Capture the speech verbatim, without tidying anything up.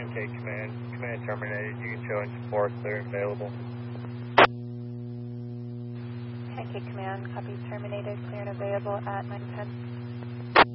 Pancake Command. Command terminated. You can show engine four clear and available. Pancake Command, copy terminated, clear and available at nine ten.